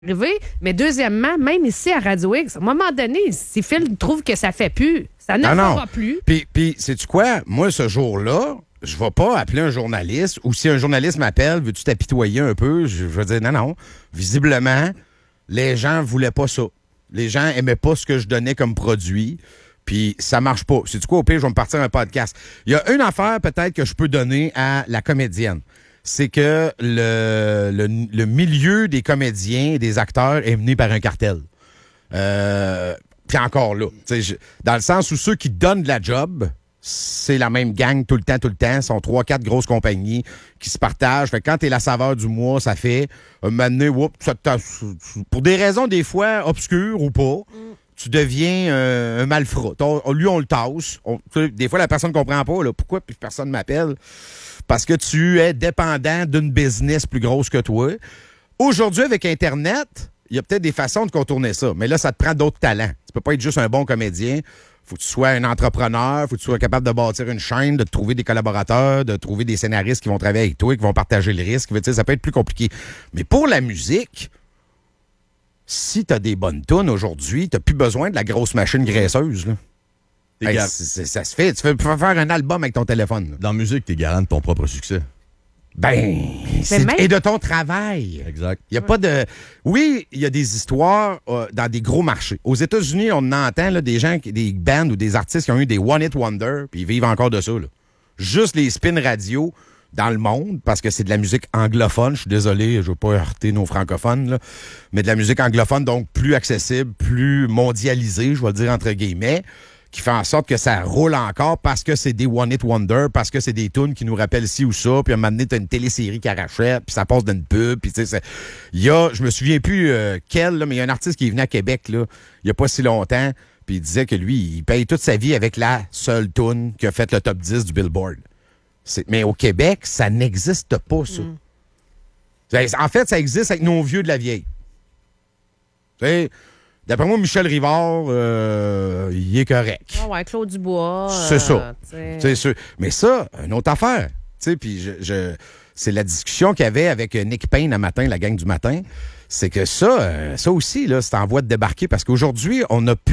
arrivé. Mais deuxièmement, même ici à Radio X, à un moment donné, si Phil trouve que ça fait plus, ça ne fera plus. Puis sais-tu quoi? Moi, ce jour-là, je vais pas appeler un journaliste ou si un journaliste m'appelle, veux-tu t'apitoyer un peu? Je vais dire non. Visiblement, les gens voulaient pas ça. Les gens aimaient pas ce que je donnais comme produit. Puis ça marche pas. Sais-tu quoi? Au pire, je vais me partir un podcast. Il y a une affaire peut-être que je peux donner à la comédienne. C'est que le milieu des comédiens et des acteurs est mené par un cartel. Puis encore là, dans le sens où ceux qui donnent de la job, c'est la même gang tout le temps. Ce sont 3-4 grosses compagnies qui se partagent. Fait que quand t'es la saveur du mois, ça fait un moment donné, pour des raisons des fois obscures ou pas, tu deviens un malfrat. Lui, on le tasse. Des fois, la personne ne comprend pas là, pourquoi personne m'appelle. Parce que tu es dépendant d'une business plus grosse que toi. Aujourd'hui, avec Internet, il y a peut-être des façons de contourner ça. Mais là, ça te prend d'autres talents. Tu peux pas être juste un bon comédien. Faut que tu sois un entrepreneur. Faut que tu sois capable de bâtir une chaîne, de trouver des collaborateurs, de trouver des scénaristes qui vont travailler avec toi, qui vont partager le risque. Ça peut être plus compliqué. Mais pour la musique, si tu as des bonnes tunes aujourd'hui, tu n'as plus besoin de la grosse machine graisseuse. Là. Ça se fait. Tu peux faire un album avec ton téléphone. Là. Dans la musique, tu es garant de ton propre succès. Et de ton travail. Exact. Il y a pas de. Oui, il y a des histoires dans des gros marchés. Aux États-Unis, on entend là, des gens, des bands ou des artistes qui ont eu des one-hit wonder, puis ils vivent encore de ça. Là. Juste les spin radio dans le monde, parce que c'est de la musique anglophone. Je suis désolé, je veux pas heurter nos francophones, là, mais de la musique anglophone, donc plus accessible, plus mondialisée, je vais le dire entre guillemets, qui fait en sorte que ça roule encore parce que c'est des one-hit wonder, parce que c'est des tunes qui nous rappellent ci ou ça, puis à un moment donné, t'as une télésérie qui arrachette, puis ça passe d'une pub, puis tu sais, je me souviens plus quel, là, mais il y a un artiste qui est venu à Québec, là, il y a pas si longtemps, puis il disait que lui, il paye toute sa vie avec la seule tune qui a fait le top 10 du Billboard. Mais au Québec, ça n'existe pas, ça. En fait, ça existe avec nos vieux de la vieille. T'sais, d'après moi, Michel Rivard, il est correct. Ah ouais, Claude Dubois. C'est ça. C'est sûr. Mais ça, une autre affaire. Puis c'est la discussion qu'il y avait avec Nick Payne à matin, la gang du matin. C'est que ça aussi, là, c'est en voie de débarquer parce qu'aujourd'hui, on n'est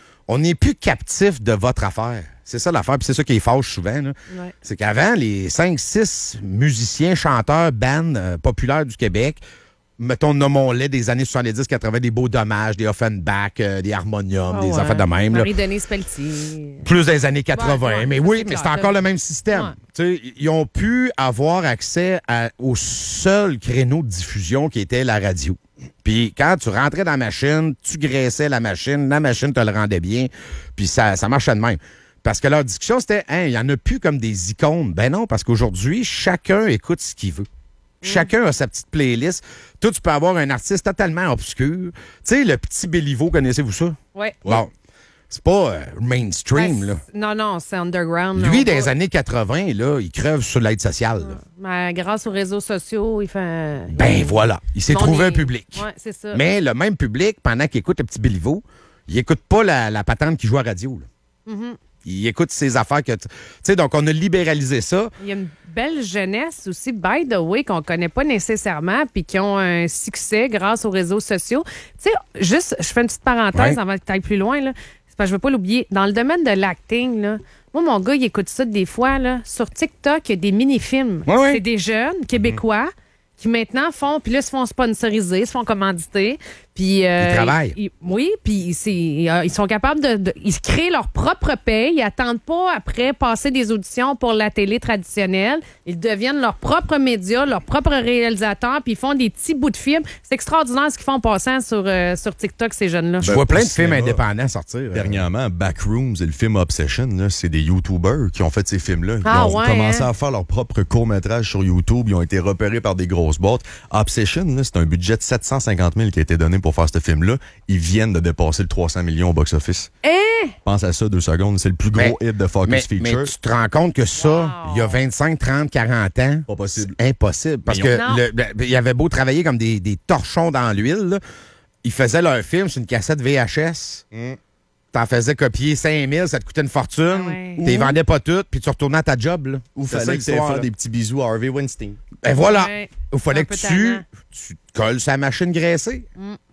plus captif de votre affaire. C'est ça l'affaire, puis c'est ça qui est fâche souvent. Là. Ouais. C'est qu'avant, les 5-6 musiciens, chanteurs, bands populaires du Québec, mettons, nommons-les des années 70-80, des Beaux Dommages, des Offenbach, des Harmonium, des affaires de même. Marie-Denise Pelletier. Plus des années 80. Mais oui, mais c'est encore le même système. Ouais. Ils ont pu avoir accès au seul créneau de diffusion qui était la radio. Puis quand tu rentrais dans la machine, tu graissais la machine te le rendait bien, puis ça marchait de même. Parce que leur discussion, c'était, il n'y en a plus comme des icônes. Ben non, parce qu'aujourd'hui, chacun écoute ce qu'il veut. Chacun a sa petite playlist. Toi, tu peux avoir un artiste totalement obscur. Tu sais, le petit Béliveau, connaissez-vous ça? Oui. Bon, c'est pas mainstream, là. Non, c'est underground. Lui, dans les années 80, là, il crève sur l'aide sociale. Mais grâce aux réseaux sociaux, il fait... Voilà. Il s'est trouvé un public. Oui, c'est ça. Mais le même public, pendant qu'il écoute le petit Béliveau, il écoute pas la patente qui joue à radio, là. Il écoute ses affaires que... Tu sais, donc on a libéralisé ça. Il y a une belle jeunesse aussi, by the way, qu'on connaît pas nécessairement puis qui ont un succès grâce aux réseaux sociaux. Tu sais, juste, je fais une petite parenthèse avant que tu ailles plus loin, là. C'est parce que je veux pas l'oublier. Dans le domaine de l'acting, là, moi, mon gars, il écoute ça des fois, là. Sur TikTok, il y a des mini-films. Oui. C'est des jeunes Québécois qui maintenant font, puis là, se font sponsoriser, se font commanditer. Puis, ils travaillent. Puis ils sont capables ils créent leur propre paye. Ils attendent pas après passer des auditions pour la télé traditionnelle. Ils deviennent leurs propres médias, leurs propres réalisateurs, puis ils font des petits bouts de films. C'est extraordinaire ce qu'ils font en passant sur TikTok, ces jeunes-là. Je vois plein de films indépendants sortir. Dernièrement, Backrooms et le film Obsession, là, c'est des YouTubers qui ont fait ces films-là. Ils ont commencé à faire leur propre court-métrage sur YouTube. Ils ont été repérés par des grosses boîtes. Obsession, là, c'est un budget de 750 000 qui a été donné pour faire ce film-là. Ils viennent de dépasser le 300 millions au box-office. Pense à ça 2 secondes. C'est le plus gros hit de Focus Feature. Mais tu te rends compte que ça, il y a 25, 30, 40 ans, pas possible. C'est impossible. Parce que il avait beau travailler comme des torchons dans l'huile, là, ils faisaient leur film sur une cassette VHS. t'en faisais copier 5000, ça te coûtait une fortune. Tu les vendais pas toutes, puis tu retournais à ta job. Là. Ou fallait que tu faire des petits bisous à Harvey Weinstein. Ben voilà. Il fallait que tu te colles sa machine graissée.